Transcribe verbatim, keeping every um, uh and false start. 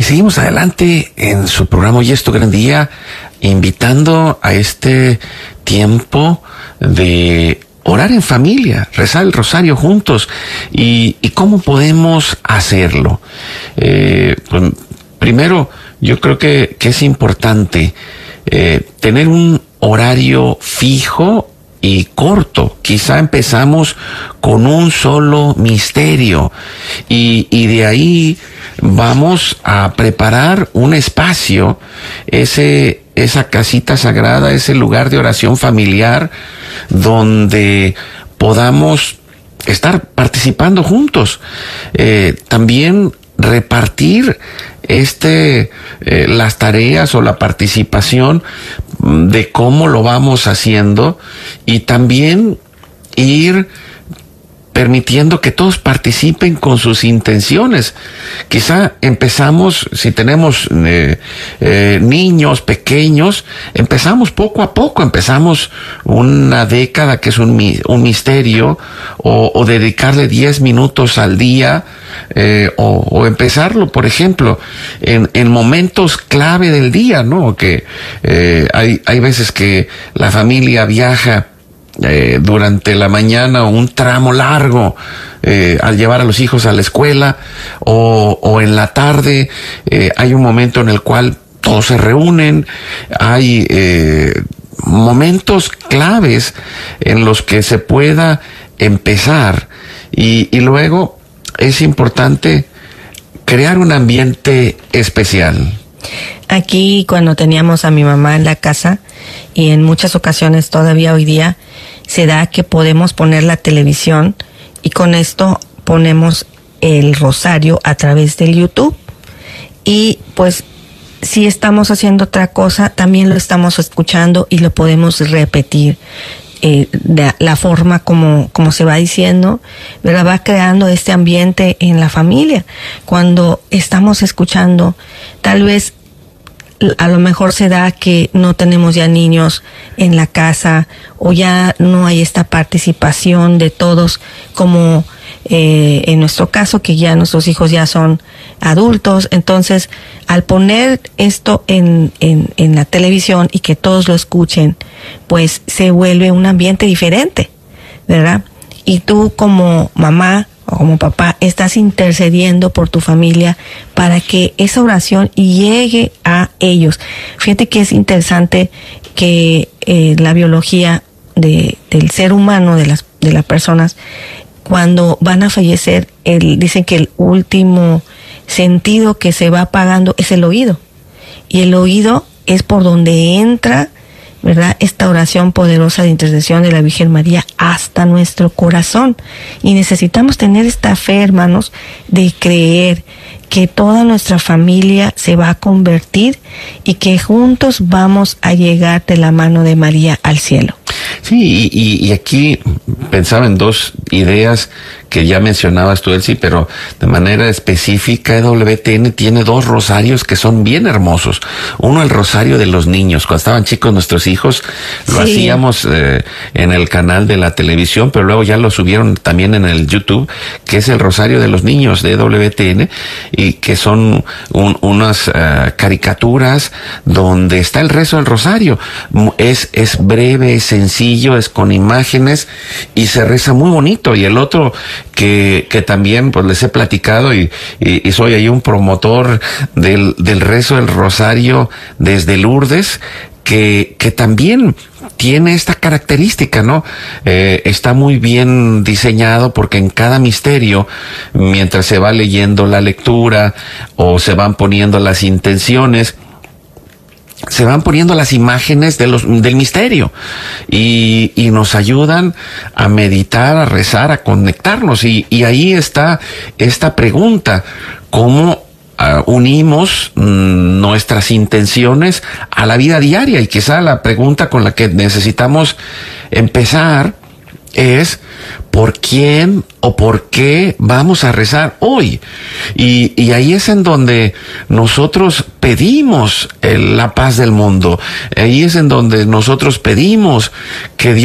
seguimos adelante en su programa Hoy es tu gran día, invitando a este tiempo de orar en familia, rezar el rosario juntos. ¿Y, y cómo podemos hacerlo? Eh, pues, primero, yo creo que, que es importante eh, tener un horario fijo y corto. Quizá empezamos con un solo misterio y, y de ahí vamos a preparar un espacio, ese, esa casita sagrada, ese lugar de oración familiar donde podamos estar participando juntos. Eh, también repartir este eh, las tareas o la participación de cómo lo vamos haciendo, y también ir permitiendo que todos participen con sus intenciones. Quizá empezamos, si tenemos eh, eh, niños pequeños, empezamos poco a poco, empezamos una década que es un, un misterio, o, o dedicarle diez minutos al día, eh, o, o empezarlo, por ejemplo, en, en momentos clave del día, ¿no? Que eh, hay, hay veces que la familia viaja Eh, durante la mañana, un tramo largo eh, al llevar a los hijos a la escuela, o, o en la tarde eh, hay un momento en el cual todos se reúnen. Hay eh, momentos claves en los que se pueda empezar, y, y luego es importante crear un ambiente especial. Aquí, cuando teníamos a mi mamá en la casa, y en muchas ocasiones todavía hoy día, se da que podemos poner la televisión y con esto ponemos el rosario a través del YouTube. Y pues si estamos haciendo otra cosa, también lo estamos escuchando y lo podemos repetir. Eh, de la forma como, como se va diciendo, ¿verdad? Va creando este ambiente en la familia. Cuando estamos escuchando, tal vez a lo mejor se da que no tenemos ya niños en la casa, o ya no hay esta participación de todos, como eh, en nuestro caso, que ya nuestros hijos ya son adultos. Entonces, al poner esto en, en, en la televisión y que todos lo escuchen, pues se vuelve un ambiente diferente, ¿verdad? Y tú, como mamá o como papá, estás intercediendo por tu familia para que esa oración llegue a ellos. Fíjate que es interesante que eh, la biología de, del ser humano, de las, de las personas, cuando van a fallecer, el, dicen que el último sentido que se va apagando es el oído. Y el oído es por donde entra, ¿verdad?, esta oración poderosa de intercesión de la Virgen María hasta nuestro corazón. Y necesitamos tener esta fe, hermanos, de creer que toda nuestra familia se va a convertir y que juntos vamos a llegar de la mano de María al cielo. Sí, y, y aquí pensaba en dos ideas que ya mencionabas tú, Elsie, pero de manera específica, E W T N tiene dos rosarios que son bien hermosos. Uno, el rosario de los niños. Cuando estaban chicos nuestros hijos, lo sí. hacíamos eh, en el canal de la televisión, pero luego ya lo subieron también en el YouTube, que es el rosario de los niños de E W T N, y que son un, unas uh, caricaturas donde está el rezo del rosario. Es, es breve, es sencillo, es con imágenes y se reza muy bonito. Y el otro que, que también pues les he platicado, y, y, y soy ahí un promotor del, del rezo del rosario desde Lourdes, que, que también tiene esta característica, ¿no? Eh, está muy bien diseñado, porque en cada misterio, mientras se va leyendo la lectura o se van poniendo las intenciones, se van poniendo las imágenes de los, del misterio, y, y nos ayudan a meditar, a rezar, a conectarnos. Y, y ahí está esta pregunta: ¿cómo Uh, unimos mm, nuestras intenciones a la vida diaria? Y quizá la pregunta con la que necesitamos empezar es: ¿por quién o por qué vamos a rezar hoy? Y, y ahí es en donde nosotros pedimos el, la paz del mundo. Ahí es en donde nosotros pedimos que Dios